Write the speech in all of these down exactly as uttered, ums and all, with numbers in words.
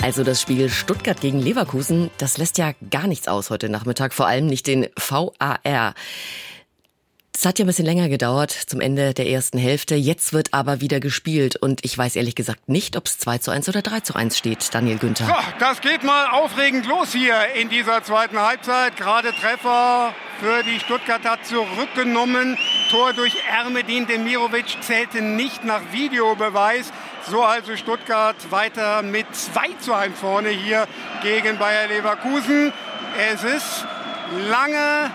Also das Spiel Stuttgart gegen Leverkusen, das lässt ja gar nichts aus heute Nachmittag, vor allem nicht den V A R. Es hat ja ein bisschen länger gedauert zum Ende der ersten Hälfte. Jetzt wird aber wieder gespielt und ich weiß ehrlich gesagt nicht, ob es zwei zu eins oder drei zu eins steht. Daniel Günther. So, das geht mal aufregend los hier in dieser zweiten Halbzeit. Gerade Treffer für die Stuttgarter zurückgenommen. Tor durch Ermedin Demirovic zählte nicht nach Videobeweis. So also Stuttgart weiter mit zwei zu eins vorne hier gegen Bayer Leverkusen. Es ist lange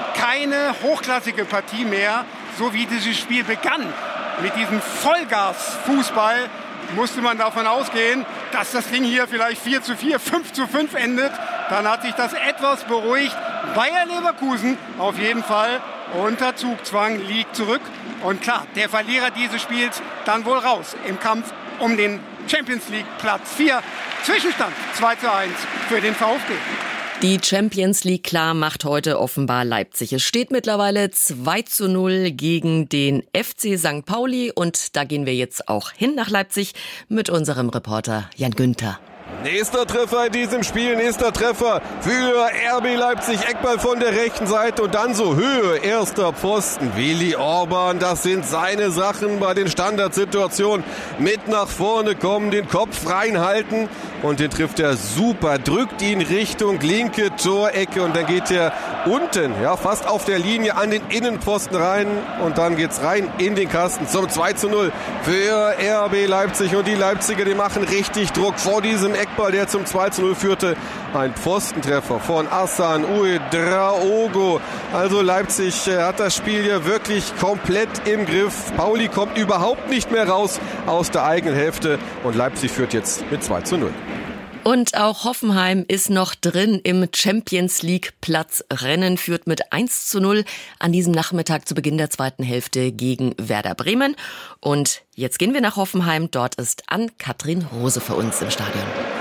keine hochklassige Partie mehr, so wie dieses Spiel begann. Mit diesem Vollgas-Fußball musste man davon ausgehen, dass das Ding hier vielleicht vier zu vier, fünf zu fünf endet. Dann hat sich das etwas beruhigt. Bayer Leverkusen auf jeden Fall unter Zugzwang, liegt zurück. Und klar, der Verlierer dieses Spiels dann wohl raus im Kampf um den Champions League Platz vier. Zwischenstand zwei zu eins für den VfB. Die Champions League klar macht heute offenbar Leipzig. Es steht mittlerweile zwei zu null gegen den F C Sankt Pauli und da gehen wir jetzt auch hin nach Leipzig mit unserem Reporter Jan Günther. Nächster Treffer in diesem Spiel, nächster Treffer für R B Leipzig, Eckball von der rechten Seite und dann so Höhe, erster Pfosten, Willi Orban, das sind seine Sachen bei den Standardsituationen, mit nach vorne kommen, den Kopf reinhalten und den trifft er super, drückt ihn Richtung linke Torecke und dann geht er unten, ja fast auf der Linie an den Innenpfosten rein und dann geht's rein in den Kasten zum zwei zu null für R B Leipzig und die Leipziger, die machen richtig Druck vor diesem Eckball, der zum zwei zu null führte. Ein Pfostentreffer von Hassan Ouedraogo. Also Leipzig hat das Spiel hier wirklich komplett im Griff. Pauli kommt überhaupt nicht mehr raus aus der eigenen Hälfte und Leipzig führt jetzt mit zwei zu null. Und auch Hoffenheim ist noch drin im Champions League Platzrennen, führt mit eins zu null an diesem Nachmittag zu Beginn der zweiten Hälfte gegen Werder Bremen. Und jetzt gehen wir nach Hoffenheim. Dort ist Ann-Kathrin Rose für uns im Stadion.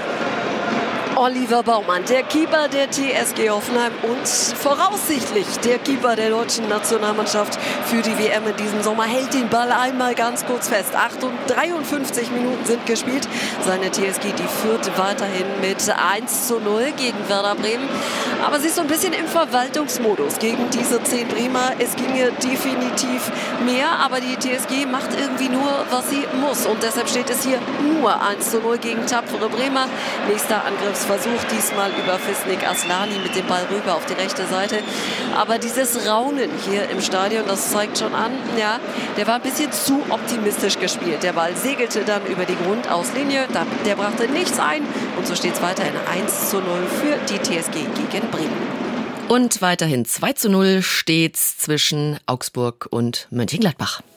Oliver Baumann, der Keeper der T S G Hoffenheim und voraussichtlich der Keeper der deutschen Nationalmannschaft für die W M in diesem Sommer, hält den Ball einmal ganz kurz fest. dreiundfünfzig Minuten sind gespielt. Seine T S G, die führt weiterhin mit eins zu null gegen Werder Bremen. Aber sie ist so ein bisschen im Verwaltungsmodus gegen diese zehn Bremer. Es ginge definitiv mehr, aber die T S G macht irgendwie nur, was sie muss. Und deshalb steht es hier nur eins zu null gegen tapfere Bremer. Nächster Angriffsversuch diesmal über Fisnik Aslani mit dem Ball rüber auf die rechte Seite. Aber dieses Raunen hier im Stadion, das zeigt schon an, ja, der war ein bisschen zu optimistisch gespielt. Der Ball segelte dann über die Grundauslinie, der brachte nichts ein und so steht es weiterhin eins zu null für die T S G gegen Bremen. Und weiterhin zwei zu null steht's zwischen Augsburg und Mönchengladbach.